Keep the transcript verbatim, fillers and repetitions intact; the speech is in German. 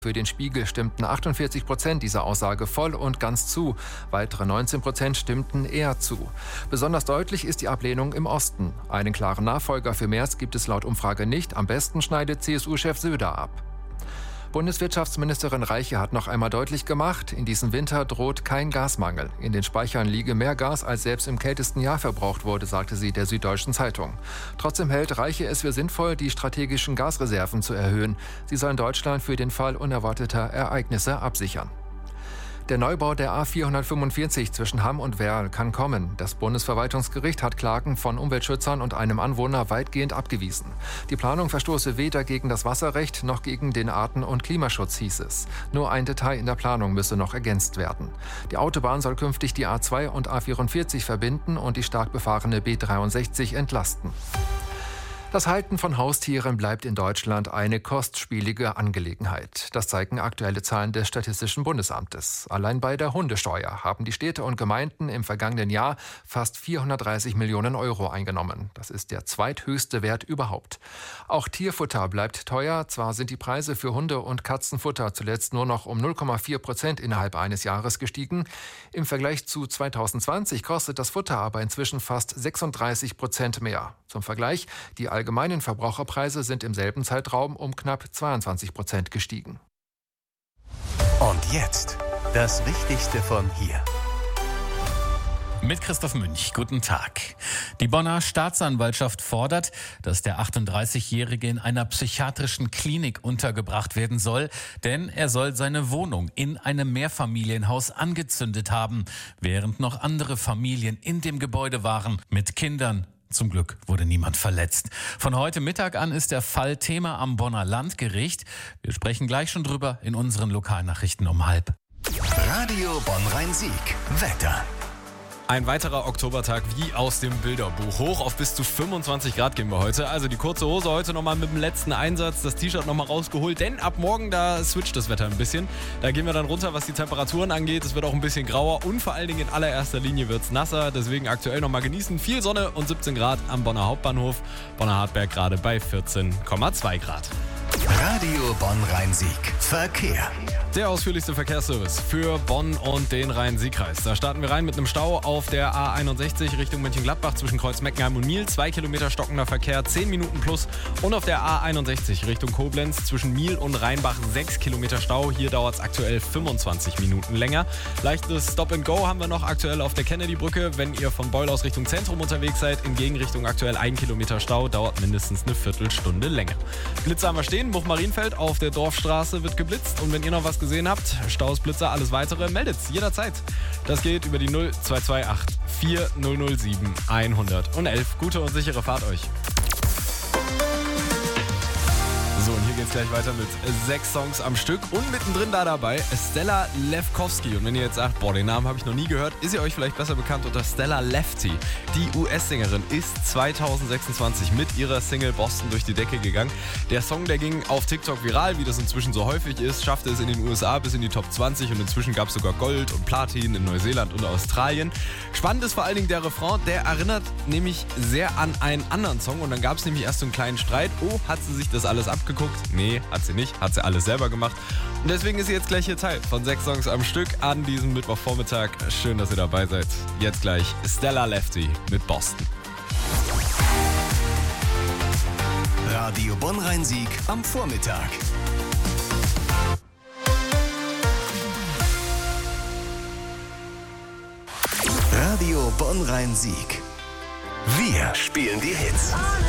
Für den Spiegel stimmten achtundvierzig Prozent dieser Aussage voll und ganz zu. Weitere neunzehn Prozent stimmten eher zu. Besonders deutlich ist die Ablehnung im Osten. Einen klaren Nachfolger für Merz gibt es laut Umfrage nicht. Am besten schneidet C S U-Chef Söder ab. Bundeswirtschaftsministerin Reiche hat noch einmal deutlich gemacht, in diesem Winter droht kein Gasmangel. In den Speichern liege mehr Gas, als selbst im kältesten Jahr verbraucht wurde, sagte sie der Süddeutschen Zeitung. Trotzdem hält Reiche es für sinnvoll, die strategischen Gasreserven zu erhöhen. Sie sollen Deutschland für den Fall unerwarteter Ereignisse absichern. Der Neubau der A vierhundertfünfundvierzig zwischen Hamm und Werl kann kommen. Das Bundesverwaltungsgericht hat Klagen von Umweltschützern und einem Anwohner weitgehend abgewiesen. Die Planung verstoße weder gegen das Wasserrecht noch gegen den Arten- und Klimaschutz, hieß es. Nur ein Detail in der Planung müsse noch ergänzt werden. Die Autobahn soll künftig die A zwei und A vierundvierzig verbinden und die stark befahrene B dreiundsechzig entlasten. Das Halten von Haustieren bleibt in Deutschland eine kostspielige Angelegenheit. Das zeigen aktuelle Zahlen des Statistischen Bundesamtes. Allein bei der Hundesteuer haben die Städte und Gemeinden im vergangenen Jahr fast vierhundertdreißig Millionen Euro eingenommen. Das ist der zweithöchste Wert überhaupt. Auch Tierfutter bleibt teuer. Zwar sind die Preise für Hunde- und Katzenfutter zuletzt nur noch um null Komma vier Prozent innerhalb eines Jahres gestiegen. Im Vergleich zu zweitausendzwanzig kostet das Futter aber inzwischen fast sechsunddreißig Prozent mehr. Zum Vergleich, die allgemeinen Verbraucherpreise sind im selben Zeitraum um knapp zweiundzwanzig Prozent gestiegen. Und jetzt das Wichtigste von hier. Mit Christoph Münch, guten Tag. Die Bonner Staatsanwaltschaft fordert, dass der achtunddreißigjährige in einer psychiatrischen Klinik untergebracht werden soll, denn er soll seine Wohnung in einem Mehrfamilienhaus angezündet haben, während noch andere Familien in dem Gebäude waren, mit Kindern. Zum Glück wurde niemand verletzt. Von heute Mittag an ist der Fall Thema am Bonner Landgericht. Wir sprechen gleich schon drüber in unseren Lokalnachrichten um halb. Radio Bonn-Rhein-Sieg. Wetter. Ein weiterer Oktobertag wie aus dem Bilderbuch. Hoch auf bis zu fünfundzwanzig Grad gehen wir heute. Also die kurze Hose heute nochmal mit dem letzten Einsatz, das T-Shirt nochmal rausgeholt, denn ab morgen, da switcht das Wetter ein bisschen. Da gehen wir dann runter, was die Temperaturen angeht. Es wird auch ein bisschen grauer und vor allen Dingen in allererster Linie wird es nasser. Deswegen aktuell nochmal genießen. Viel Sonne und siebzehn Grad am Bonner Hauptbahnhof. Bonner Hartberg gerade bei vierzehn Komma zwei Grad. Radio Bonn-Rhein-Sieg. Verkehr. Der ausführlichste Verkehrsservice für Bonn und den Rhein-Sieg-Kreis. Da starten wir rein mit einem Stau auf der A einundsechzig Richtung Mönchengladbach zwischen Kreuz Meckenheim und Miel. Zwei Kilometer stockender Verkehr, zehn Minuten plus. Und auf der A einundsechzig Richtung Koblenz zwischen Miel und Rheinbach sechs Kilometer Stau. Hier dauert es aktuell fünfundzwanzig Minuten länger. Leichtes Stop-and-Go haben wir noch aktuell auf der Kennedy-Brücke. Wenn ihr von Beul aus Richtung Zentrum unterwegs seid, in Gegenrichtung aktuell ein Kilometer Stau, dauert mindestens eine Viertelstunde länger. Blitzer haben wir stehen. Buch-Marienfeld auf der Dorfstraße wird geblitzt. Und wenn ihr noch was gesehen habt, Staus, Blitzer, alles weitere, meldet's jederzeit. Das geht über die null zwei zwei acht vier null null sieben hundertelf. Gute und sichere Fahrt euch. So, und hier geht's gleich weiter mit sechs Songs am Stück und mittendrin da dabei Stella Lefkowski. Und wenn ihr jetzt sagt, boah, den Namen habe ich noch nie gehört, ist ihr euch vielleicht besser bekannt unter Stella Lefty. Die U S-Sängerin ist zweitausendsechsundzwanzig mit ihrer Single Boston durch die Decke gegangen. Der Song, der ging auf TikTok viral, wie das inzwischen so häufig ist, schaffte es in den U S A bis in die Top zwanzig und inzwischen gab es sogar Gold und Platin in Neuseeland und Australien. Spannend ist vor allen Dingen der Refrain, der erinnert nämlich sehr an einen anderen Song und dann gab es nämlich erst so einen kleinen Streit. Oh, hat sie sich das alles abgeguckt? Nee, hat sie nicht, hat sie alles selber gemacht. Und deswegen ist sie jetzt gleich hier Teil von sechs Songs am Stück an diesem Mittwochvormittag. Schön, dass ihr dabei seid. Jetzt gleich Stella Lefty mit Boston. Radio Bonn-Rhein-Sieg am Vormittag. Radio Bonn-Rhein-Sieg. Wir spielen die Hits.